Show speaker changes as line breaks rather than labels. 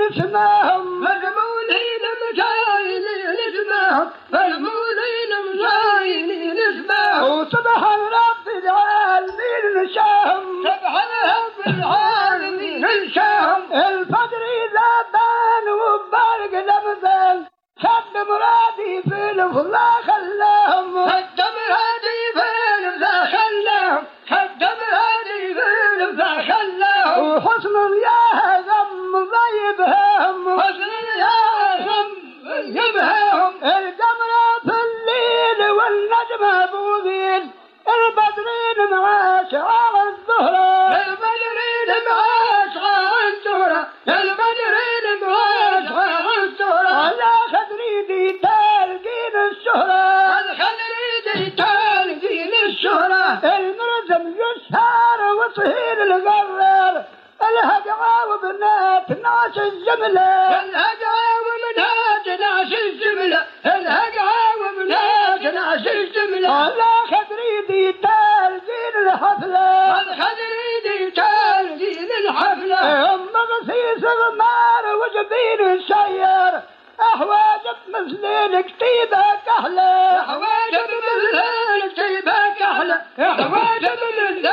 اسمهم مجمولين مجايلين اسمهم مجمولين مجايلين اسمهم وسبحان رب العالمين نشاهم سبحان رب العالمين نشاهم الفجر إذا بان وبارق لمثال سد مرادي في الفلا خلاهم سد مرادي في الفلا خلاهم سد مرادي في الفلا خلاهم وحسن يا غم ضيبهم حسن يا غم ضيبهم القمر في الليل والنجم بوذيل البدرين مع شعار الزهرة البدرين مع شعار الزهرة البدرين مع شعار الزهرة على خدري دي تالقين الشهرة على خدري دي تالقين الشهرة المرزم يسهر وصهيل الغرر الهجعة وبنات ناس الجملة الهجعة وبنات ناس الجملة الهجعة وبنات ناس الجملة على خدري دي تالقين الحفلة الخدري دي تالقين الحفلة أم غسيس غمار وجبين الشير أحواجب مثل كتيبة كحلة أحواجب مثل كتيبة كحلة أحواجب مثل